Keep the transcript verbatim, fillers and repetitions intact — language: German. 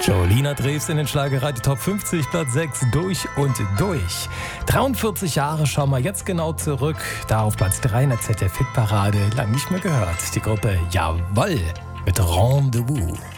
Jolina Drews in den Schlagerradio Top fünfzig, Platz sechs, durch und durch. dreiundvierzig Jahre schauen wir jetzt genau zurück. Da auf Platz drei in der Z D F-Hitparade, lang nicht mehr gehört. Die Gruppe Jawoll mit Rendezvous.